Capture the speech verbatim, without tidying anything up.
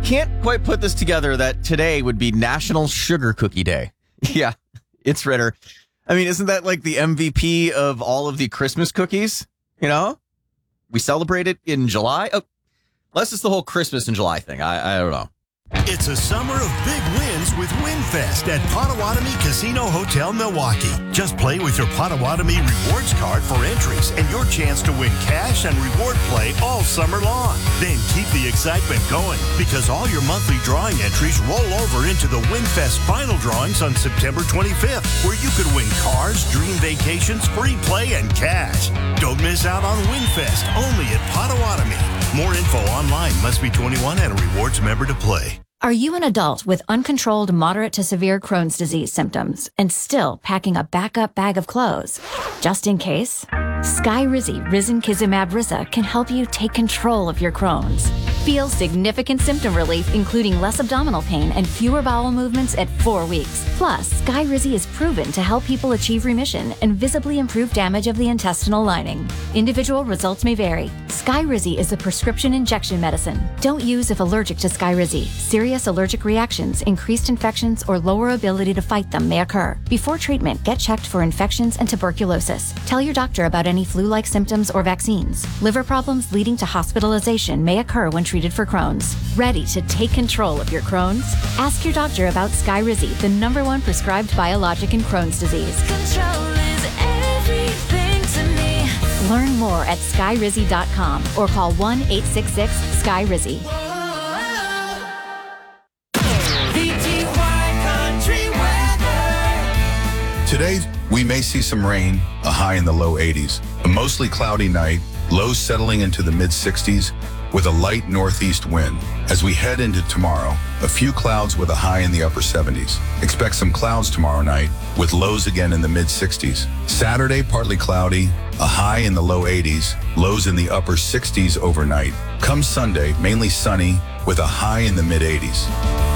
can't quite put this together that today would be National Sugar Cookie Day. Yeah, it's Ritter. I mean, isn't that like the M V P of all of the Christmas cookies? You know, we celebrate it in July. Oh, unless it's the whole Christmas in July thing. I, I don't know. It's a summer of big wins with WinFest at Potawatomi Casino Hotel, Milwaukee. Just play with your Potawatomi Rewards card for entries and your chance to win cash and reward play all summer long. Then keep the excitement going because all your monthly drawing entries roll over into the WinFest final drawings on September twenty-fifth, where you could win cars, dream vacations, free play, and cash. Don't miss out on WinFest only at Potawatomi. More info online. Must be twenty-one and a rewards member to play. Are you an adult with uncontrolled moderate to severe Crohn's disease symptoms and still packing a backup bag of clothes? Just in case, Skyrizi Risankizumab Riza can help you take control of your Crohn's. Feel significant symptom relief, including less abdominal pain and fewer bowel movements at four weeks. Plus, Skyrizi is proven to help people achieve remission and visibly improve damage of the intestinal lining. Individual results may vary. Skyrizi is a prescription injection medicine. Don't use if allergic to Skyrizi. Serious allergic reactions, increased infections, or lower ability to fight them may occur. Before treatment, get checked for infections and tuberculosis. Tell your doctor about any flu-like symptoms or vaccines. Liver problems leading to hospitalization may occur when treated for Crohn's. Ready to take control of your Crohn's? Ask your doctor about Skyrizi, the number one prescribed biologic in Crohn's disease. Control is everything to me. Learn more at skyrizi dot com or call one eight six six Sky Rizzy. Today, we may see some rain, a high in the low eighties, a mostly cloudy night, lows settling into the mid sixties with a light northeast wind. As we head into tomorrow, a few clouds with a high in the upper seventies. Expect some clouds tomorrow night with lows again in the mid sixties. Saturday, partly cloudy, a high in the low eighties, lows in the upper sixties overnight. Come Sunday, mainly sunny with a high in the mid eighties.